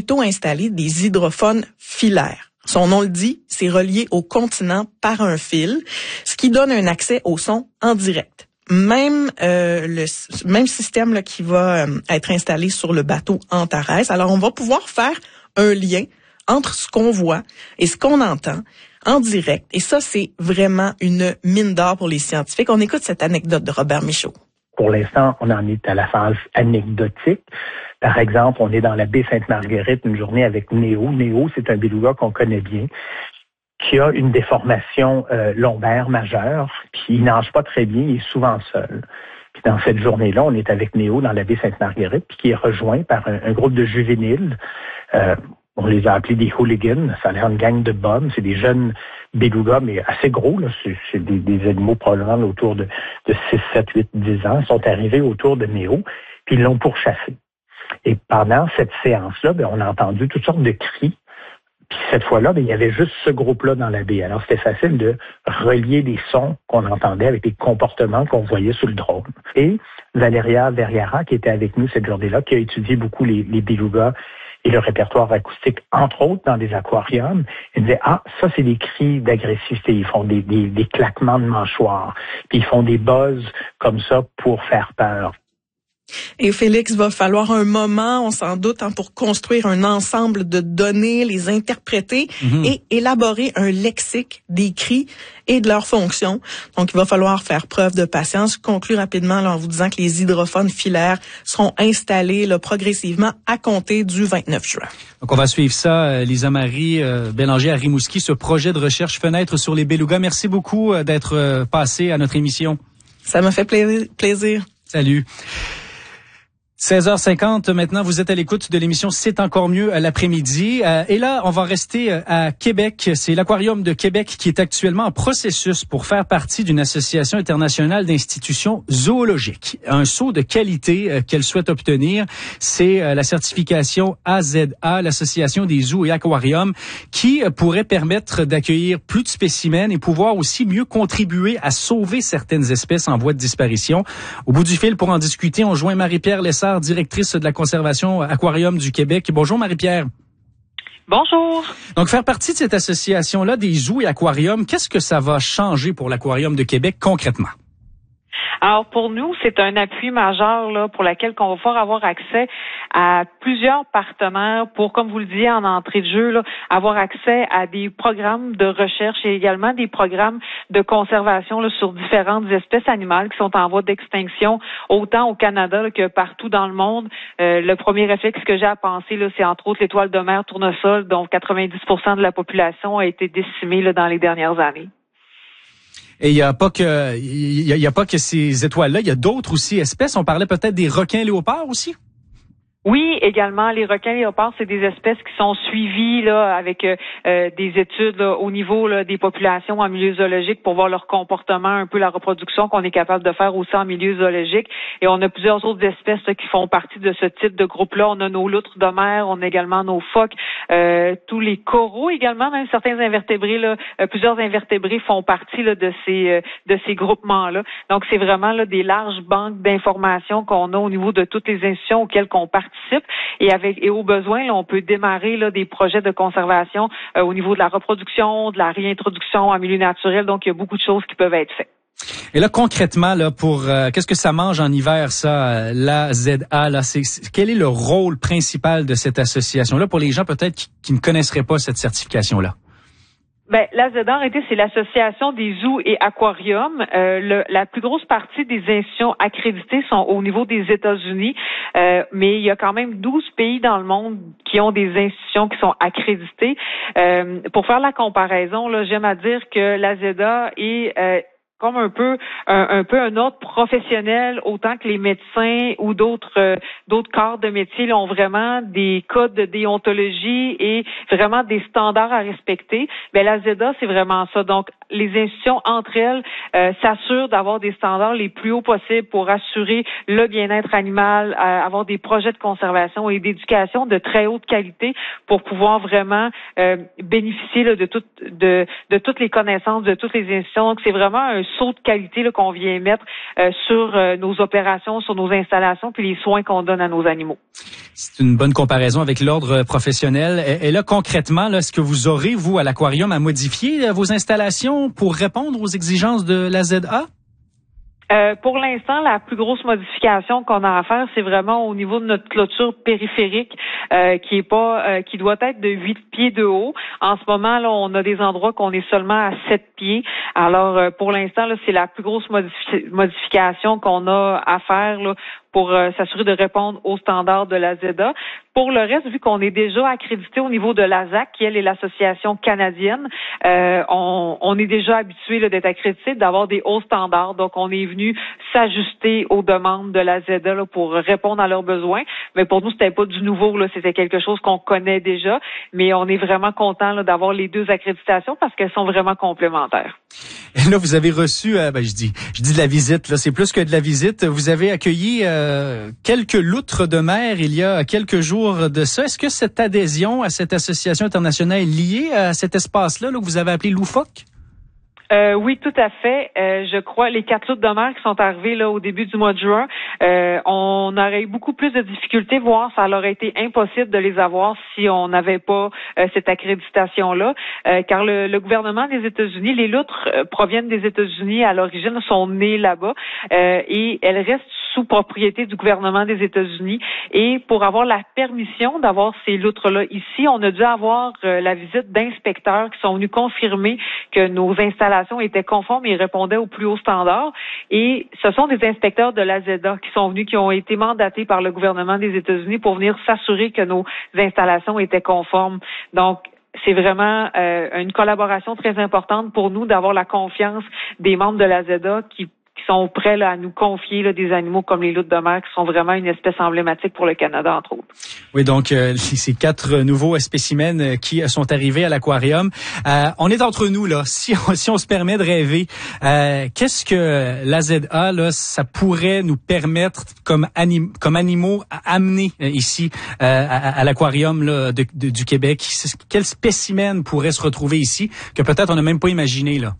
plutôt installer des hydrophones filaires. Son nom le dit, c'est relié au continent par un fil, ce qui donne un accès au son en direct. Même le même système là, qui va être installé sur le bateau Antares. Alors, on va pouvoir faire un lien entre ce qu'on voit et ce qu'on entend en direct. Et ça, c'est vraiment une mine d'or pour les scientifiques. On écoute cette anecdote de Robert Michaud. Pour l'instant, on en est à la phase anecdotique. Par exemple, on est dans la baie Sainte-Marguerite une journée avec Néo. Néo, c'est un beluga qu'on connaît bien, qui a une déformation lombaire majeure, puis il nage pas très bien, il est souvent seul. Puis dans cette journée-là, on est avec Néo dans la baie Sainte-Marguerite, puis qui est rejoint par un groupe de juvéniles. On les a appelés des hooligans. Ça a l'air une gang de bums. C'est des jeunes belugas, mais assez gros. Là. C'est des animaux probablement autour de 6, 7, 8, 10 ans. Ils sont arrivés autour de Néo, puis ils l'ont pourchassé. Et pendant cette séance-là, on a entendu toutes sortes de cris. Puis cette fois-là, il y avait juste ce groupe-là dans la baie. Alors, c'était facile de relier les sons qu'on entendait avec les comportements qu'on voyait sous le drone. Et Valeria Vergara, qui était avec nous cette journée-là, qui a étudié beaucoup les belugas et le répertoire acoustique, entre autres dans des aquariums, elle disait, ça, c'est des cris d'agressivité. Ils font des claquements de mâchoires. Puis ils font des buzz comme ça pour faire peur. Et Félix, va falloir un moment, on s'en doute, pour construire un ensemble de données, les interpréter et élaborer un lexique des cris et de leurs fonctions. Donc, il va falloir faire preuve de patience. Je conclue rapidement là, en vous disant que les hydrophones filaires seront installés là, progressivement à compter du 29 juin. Donc, on va suivre ça, Lisa-Marie Bélanger à Rimouski, ce projet de recherche Fenêtre sur les belugas. Merci beaucoup d'être passé à notre émission. Ça m'a fait plaisir. Salut. 16h50, maintenant, vous êtes à l'écoute de l'émission C'est encore mieux à l'après-midi. Et là, on va rester à Québec. C'est l'Aquarium de Québec qui est actuellement en processus pour faire partie d'une association internationale d'institutions zoologiques. Un saut de qualité qu'elle souhaite obtenir, c'est la certification AZA, l'Association des zoos et aquariums, qui pourrait permettre d'accueillir plus de spécimens et pouvoir aussi mieux contribuer à sauver certaines espèces en voie de disparition. Au bout du fil, pour en discuter, on joint Marie-Pierre Lessard, directrice de la conservation Aquarium du Québec. Bonjour Marie-Pierre. Bonjour. Donc, faire partie de cette association-là des zoos et aquariums, qu'est-ce que ça va changer pour l'Aquarium de Québec concrètement? Alors, pour nous, c'est un appui majeur là pour lequel qu'on va pouvoir avoir accès à plusieurs partenaires pour, comme vous le disiez en entrée de jeu, là, avoir accès à des programmes de recherche et également des programmes de conservation là, sur différentes espèces animales qui sont en voie d'extinction, autant au Canada là, que partout dans le monde. Le premier réflexe que j'ai à penser, là, c'est entre autres l'étoile de mer tournesol, dont 90% de la population a été décimée là, dans les dernières années. Et il y a pas que ces étoiles-là, il y a d'autres aussi espèces. On parlait peut-être des requins léopards aussi. Oui, également, les requins léopards, c'est des espèces qui sont suivies là avec des études là, au niveau là, des populations en milieu zoologique pour voir leur comportement, un peu la reproduction qu'on est capable de faire aussi en milieu zoologique. Et on a plusieurs autres espèces là, qui font partie de ce type de groupe-là. On a nos loutres de mer, on a également nos phoques, tous les coraux également, même certains invertébrés là, plusieurs invertébrés font partie là, de ces groupements-là. Donc c'est vraiment là des larges banques d'informations qu'on a au niveau de toutes les institutions auxquelles on participe. Et au besoin, là, on peut démarrer là, des projets de conservation au niveau de la reproduction, de la réintroduction en milieu naturel. Donc, il y a beaucoup de choses qui peuvent être faites. Et là, concrètement, là, pour qu'est-ce que ça mange en hiver, ça, l'AZA, là, quel est le rôle principal de cette association-là pour les gens peut-être qui ne connaisseraient pas cette certification-là? L'AZA, en réalité, c'est l'Association des zoos et aquariums. La plus grosse partie des institutions accréditées sont au niveau des États-Unis, mais il y a quand même 12 pays dans le monde qui ont des institutions qui sont accréditées. Pour faire la comparaison, là, j'aime à dire que l'AZA est comme un peu un ordre professionnel, autant que les médecins ou d'autres corps de métier là, ont vraiment des codes de déontologie et vraiment des standards à respecter. L'AZA, c'est vraiment ça. Donc, les institutions entre elles s'assurent d'avoir des standards les plus hauts possibles pour assurer le bien-être animal, avoir des projets de conservation et d'éducation de très haute qualité pour pouvoir vraiment bénéficier là, de toutes les connaissances de toutes les institutions. Donc, c'est vraiment un saut de qualité là, qu'on vient mettre sur nos opérations, sur nos installations, puis les soins qu'on donne à nos animaux. C'est une bonne comparaison avec l'ordre professionnel. Et là, concrètement, là, est-ce que vous aurez, vous, à l'aquarium, à modifier vos installations pour répondre aux exigences de la ZA? Pour l'instant, la plus grosse modification qu'on a à faire, c'est vraiment au niveau de notre clôture périphérique, qui doit être de 8 pieds de haut. En ce moment, là, on a des endroits qu'on est seulement à 7 pieds. Alors, pour l'instant, là, c'est la plus grosse modification qu'on a à faire, là, pour s'assurer de répondre aux standards de la ZEDA. Pour le reste, vu qu'on est déjà accrédité au niveau de l'ASAC, qui elle est l'association canadienne, on est déjà habitué là, d'être accrédité, d'avoir des hauts standards. Donc, on est venu s'ajuster aux demandes de la ZEDA là, pour répondre à leurs besoins. Mais pour nous, c'était pas du nouveau, là, c'était quelque chose qu'on connaît déjà. Mais on est vraiment content là, d'avoir les deux accréditations parce qu'elles sont vraiment complémentaires. Et là, vous avez reçu, je dis de la visite, là, c'est plus que de la visite. Vous avez accueilli quelques loutres de mer il y a quelques jours de ça. Est-ce que cette adhésion à cette association internationale est liée à cet espace-là là, que vous avez appelé Loufoque? Oui, tout à fait. Je crois les 4 loutres de mer qui sont arrivées là au début du mois de juin, on aurait eu beaucoup plus de difficultés, voire ça aurait été impossible de les avoir si on n'avait pas cette accréditation-là, car le gouvernement des États-Unis, les loutres proviennent des États-Unis à l'origine, sont nées là-bas et elles restent sous propriété du gouvernement des États-Unis. Et pour avoir la permission d'avoir ces loutres-là ici, on a dû avoir la visite d'inspecteurs qui sont venus confirmer que nos installations étaient conformes et répondaient aux plus hauts standards. Et ce sont des inspecteurs de la ZEDA qui sont venus, qui ont été mandatés par le gouvernement des États-Unis pour venir s'assurer que nos installations étaient conformes. Donc, c'est vraiment une collaboration très importante pour nous d'avoir la confiance des membres de la ZEDA qui sont prêts là, à nous confier là, des animaux comme les loutres de mer qui sont vraiment une espèce emblématique pour le Canada, entre autres. Oui, donc ces 4 nouveaux spécimens qui sont arrivés à l'aquarium. On est entre nous, là. Si on se permet de rêver, qu'est-ce que la ZA, là, ça pourrait nous permettre comme animaux à amener ici à l'aquarium là, du Québec? Quel spécimen pourrait se retrouver ici que peut-être on n'a même pas imaginé, là?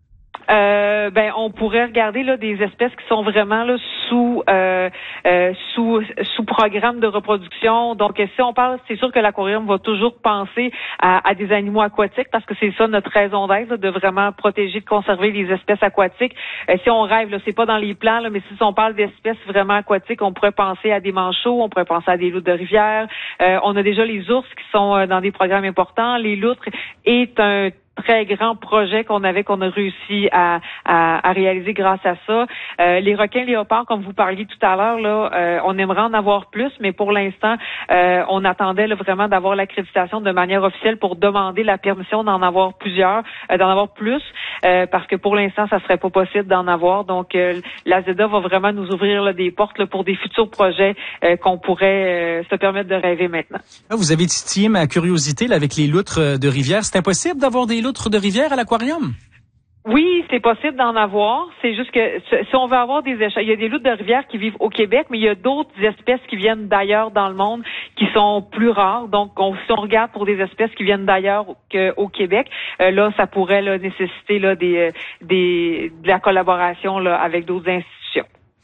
On pourrait regarder là des espèces qui sont vraiment là sous programme de reproduction. Donc, si on parle, c'est sûr que l'aquarium va toujours penser à des animaux aquatiques parce que c'est ça notre raison d'être, là, de vraiment protéger, de conserver les espèces aquatiques. Si on rêve, là, c'est pas dans les plans, là, mais si on parle d'espèces vraiment aquatiques, on pourrait penser à des manchots, on pourrait penser à des loutres de rivière. On a déjà les ours qui sont dans des programmes importants. Les loutres est un très grand projet qu'on a réussi à réaliser grâce à ça. Les requins léopards, comme vous parliez tout à l'heure, là, on aimerait en avoir plus, mais pour l'instant, on attendait là, vraiment d'avoir l'accréditation de manière officielle pour demander la permission d'en avoir plusieurs, d'en avoir plus, parce que pour l'instant, ça serait pas possible d'en avoir. Donc, la ZEDA va vraiment nous ouvrir là, des portes là, pour des futurs projets qu'on pourrait se permettre de rêver maintenant. Vous avez titillé ma curiosité là, avec les loutres de rivière. C'est impossible d'avoir des loutres de rivière à l'aquarium? Oui, c'est possible d'en avoir. C'est juste que si on veut avoir des échelles, il y a des loutres de rivière qui vivent au Québec, mais il y a d'autres espèces qui viennent d'ailleurs dans le monde qui sont plus rares. Donc, si on regarde pour des espèces qui viennent d'ailleurs qu'au Québec, là, ça pourrait là, nécessiter là, de la collaboration là, avec d'autres institutions.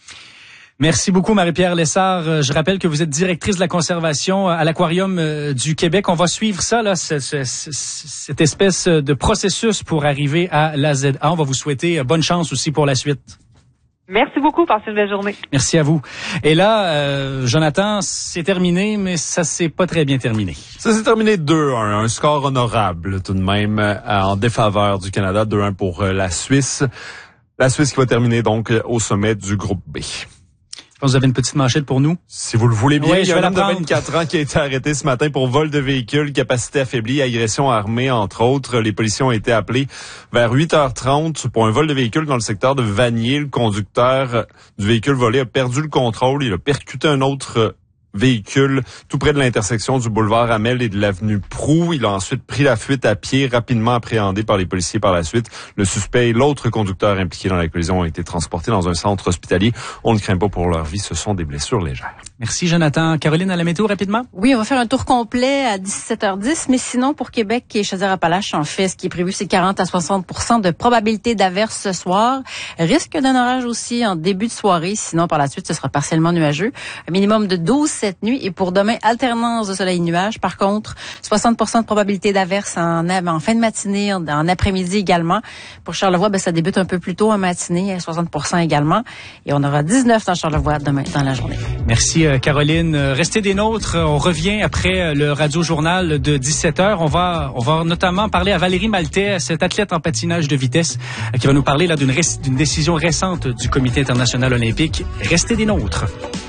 Merci beaucoup, Marie-Pierre Lessard. Je rappelle que vous êtes directrice de la conservation à l'Aquarium du Québec. On va suivre ça, là, cette espèce de processus pour arriver à la ZA. On va vous souhaiter bonne chance aussi pour la suite. Merci beaucoup. Passez une belle journée. Merci à vous. Et là, Jonathan, c'est terminé, mais ça s'est pas très bien terminé. Ça s'est terminé 2-1. Un score honorable tout de même en défaveur du Canada. 2-1 pour la Suisse. La Suisse qui va terminer donc au sommet du groupe B. Je pense que vous avez une petite manchette pour nous. Si vous le voulez bien, oui, il y a un homme de 24 ans qui a été arrêté ce matin pour vol de véhicule, capacité affaiblie, agression armée, entre autres. Les policiers ont été appelés vers 8h30 pour un vol de véhicule dans le secteur de Vanier. Le conducteur du véhicule volé a perdu le contrôle. Il a percuté un autre véhicule tout près de l'intersection du boulevard Hamel et de l'avenue Proulx. Il a ensuite pris la fuite à pied, rapidement appréhendé par les policiers par la suite. Le suspect et l'autre conducteur impliqué dans la collision ont été transportés dans un centre hospitalier. On ne craint pas pour leur vie, ce sont des blessures légères. Merci Jonathan. Caroline, à la météo rapidement? Oui, on va faire un tour complet à 17h10, mais sinon pour Québec et Chaudière-Appalaches, en fait, ce qui est prévu, c'est 40 à 60% de probabilité d'averse ce soir. Risque d'un orage aussi en début de soirée, sinon par la suite, ce sera partiellement nuageux. Un minimum de 12 cette nuit et pour demain, alternance de soleil et nuages. Par contre, 60% de probabilité d'averse en fin de matinée, en après-midi également. Pour Charlevoix, ça débute un peu plus tôt en matinée, à 60% également. Et on aura 19 dans Charlevoix demain dans la journée. Merci Caroline. Restez des nôtres. On revient après le radio-journal de 17h. On va notamment parler à Valérie Maltais, cette athlète en patinage de vitesse, qui va nous parler là d'une décision récente du Comité international olympique. Restez des nôtres.